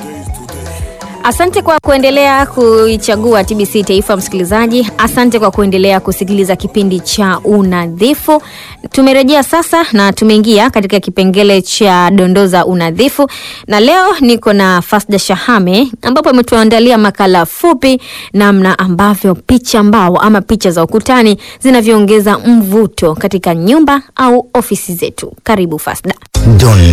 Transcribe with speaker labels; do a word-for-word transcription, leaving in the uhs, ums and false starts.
Speaker 1: Asante kwa kuendelea kuichagua T B C Taifa, msikilizaji. Asante kwa kuendelea kusikiliza kipindi cha Unadhifu. Tumerejea sasa na tumeingia katika kipengele cha dondoza unadhifu. Na leo niko na Fasda Shahame ambapo ametuandalia makala fupi namna ambavyo picha mbao ama picha za ukutani zinavyoongeza mvuto katika nyumba au ofisi zetu. Karibu Fasda.
Speaker 2: Don